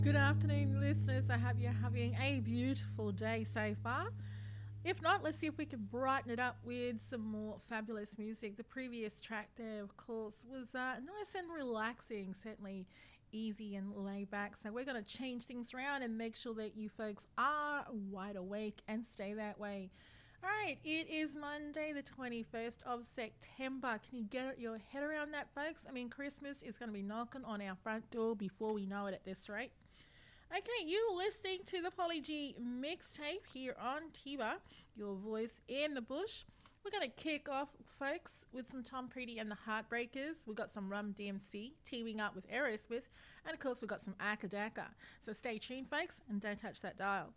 Good afternoon, listeners. I hope you're having a beautiful day so far. If not, let's see if we can brighten it up with some more fabulous music. The previous track there, of course, was nice and relaxing, certainly easy and laid back. So we're going to change things around and make sure that you folks are wide awake and stay that way. All right, it is Monday, the 21st of September. Can you get your head around that, folks? I mean, Christmas is going to be knocking on our front door before we know it at this rate. Okay, you're listening to the Polly G mixtape here on Tiba, your voice in the bush. We're going to kick off, folks, with some Tom Petty and the Heartbreakers. We've got some Rum DMC teaming up with Aerosmith. And, of course, we've got some Akadaka. So stay tuned, folks, and don't touch that dial.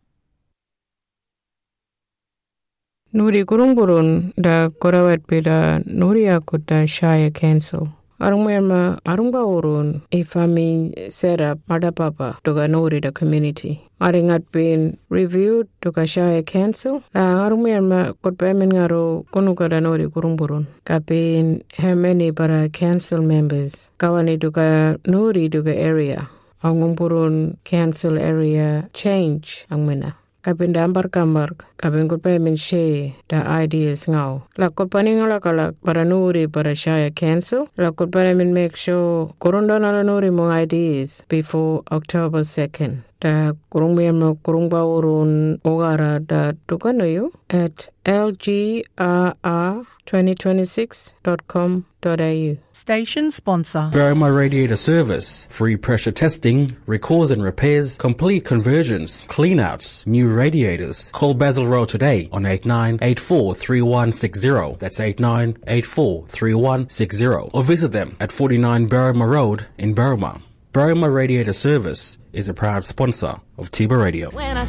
Nuri kurungurun da korawat pida nuri akuta shaya cancel. Arungmerma arungba urun ifami set up madapapa toga nuri the community. Aringat been reviewed toga shaya cancel. La arungmerma kutpemen ngaro kunukada nuri kurungurun. Kapin how many para cancel members. Kawani toga nuri toga area. Angungpurun cancel area change angmena. Kapin dambar kambar, kapin kutpemen share the ideas ngau. La kutpaning kalak para nuri para shaya cancel. La kutpemen make sure kurunda nala nuri mo ideas before October 2nd. Da kurungmiyama kurungba urun ogara da tukanoyu at lgrr2026.com.au. Station sponsor. Berrima Radiator Service. Free pressure testing, recalls and repairs, complete conversions, cleanouts, new radiators. Call Basil Rowe today on 89843160. That's 89843160. Or visit them at 49 Berrima Road in Berrima. Berrima Radiator Service is a proud sponsor of Tiba Radio. When I